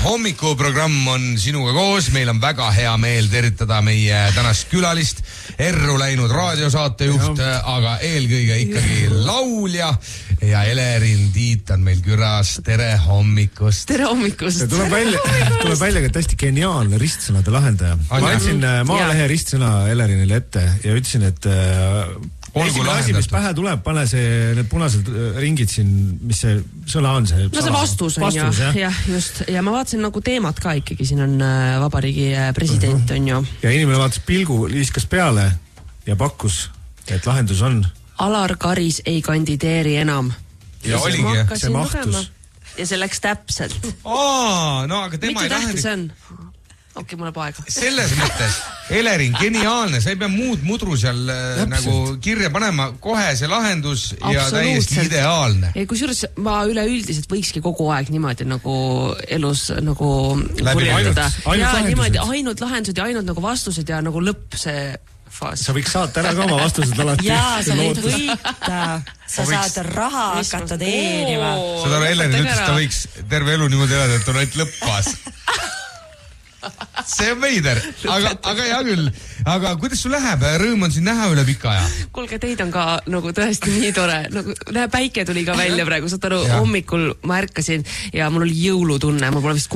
hommikuprogramm on sinuga koos, meil on väga hea meel tervitada meie tänast külalist, erru läinud raadiosaatejuht, aga eelkõige ikkagi laulja ja Elerin Tiit on meil külas, tere hommikust! Tere hommikust! Tuleb välja, et hästi geniaalne ristsõnade lahendaja. Ma andsin Maalehe ristsõna Elerinile ette ja ütlesin, et esimene asi, mis pähe tuleb, pane need punased ringid siin, mis see sõna on see? No see vastus on ju, jah, just. Ja ma vaatasin nagu teemat ka ikkagi, siin on vabariigi president on ju. Ja inimene vaatas pilgu, liiskas peale ja pakkus, et lahendus on. Alar Karis ei kandideeri enam. Ja oligi, see mahtus. Ja see läks täpselt. No aga tema mitu tähti see on? Okei, mul on aega. Selles mõttes, Elerin, geniaalne, sa ei pea muud mudru seal nagu kirja panema, kohe see lahendus ja täiesti ideaalne. Ei, kusjuures ma üleüldiselt võikski kogu aeg niimoodi nagu elus nagu kurjendada. Ja niimoodi ainult lahendused ja ainult nagu vastused ja nagu lõpp see faas. Sa võiks saata ära ka oma vastused alati. Jaa, sa võid võita. Sa saad raha hakata teenima. Seda Elerin ütles, ta võiks terve elu niimoodi elada, et on ainult lõppfaas. See on veider, aga hea küll. Aga kuidas sul läheb? Rõõm on siin näha üle pika aja. Kuulge, teid on ka nagu tõesti nii tore. Nagu, päike tuli ka välja praegu, saad aru, hommikul ma ärkasin ja mul oli jõulutunne. Mul pole vist